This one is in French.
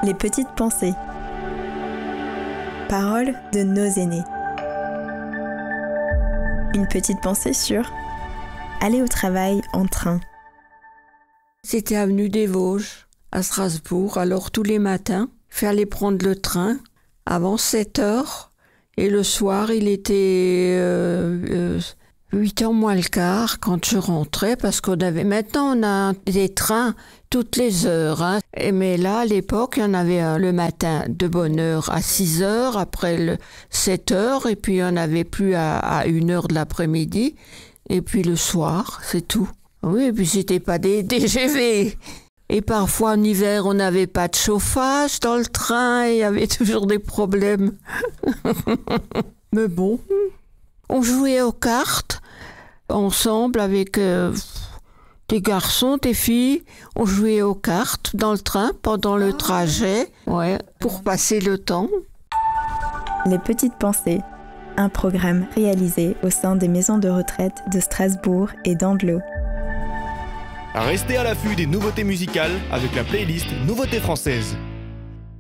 Les petites pensées. Paroles de nos aînés. Une petite pensée sur aller au travail en train. C'était avenue des Vosges, à Strasbourg. Alors tous les matins, il fallait prendre le train avant 7 heures. Et le soir, il était 8 heures moins le quart quand je rentrais. Parce maintenant, on a des trains toutes les heures. Mais là, à l'époque, il y en avait un le matin de bonne heure à 6 heures, après 7 heures. Et puis, il n'y en avait plus à 1 heure de l'après-midi. Et puis le soir, c'est tout. Oui, et puis c'était pas des TGV. Et parfois en hiver, on n'avait pas de chauffage dans le train et il y avait toujours des problèmes. Mais bon, on jouait aux cartes ensemble avec des garçons, des filles. On jouait aux cartes dans le train pendant le trajet, pour passer le temps. Les petites pensées. Un programme réalisé au sein des maisons de retraite de Strasbourg et d'Andlau. Restez à l'affût des nouveautés musicales avec la playlist Nouveautés françaises.